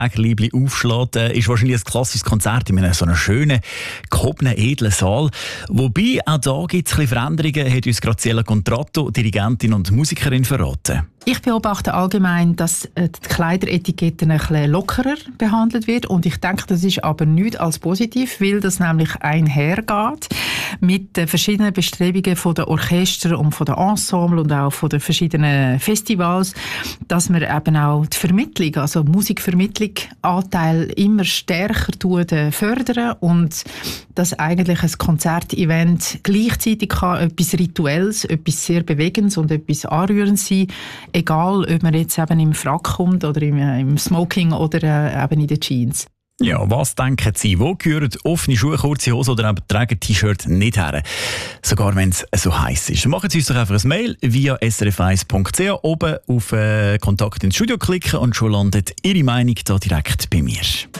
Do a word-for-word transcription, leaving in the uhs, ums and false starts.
Ägerliebli aufschlägt, äh, ist wahrscheinlich ein klassisches Konzert in einem so einem schönen, gehobenen, edlen Saal. Wobei, auch da gibt es ein bisschen Veränderungen, hat uns Graziella Contratto, Dirigentin und Musikerin, verraten. Ich beobachte allgemein, dass die Kleideretikette ein bisschen lockerer behandelt wird und ich denke, das ist aber nicht als positiv, weil das nämlich einhergeht mit den verschiedenen Bestrebungen von der Orchester und von der Ensemble und auch von den verschiedenen Festivals, dass man eben auch die Vermittlung, also Musikvermittlung, Anteil immer stärker tut, fördern und dass eigentlich ein Konzertevent gleichzeitig kann etwas Rituelles, etwas sehr Bewegendes und etwas Anrührendes sein, egal ob man jetzt eben im Frack kommt oder im, im Smoking oder äh, eben in den Jeans. Ja, was denken Sie? Wo gehören offene Schuhe, kurze Hose oder eben tragen T-Shirt nicht her? Sogar wenn es so heiß ist. Machen Sie uns doch einfach ein Mail via s r f eins punkt c h, oben auf äh, Kontakt ins Studio klicken und schon landet Ihre Meinung da direkt bei mir.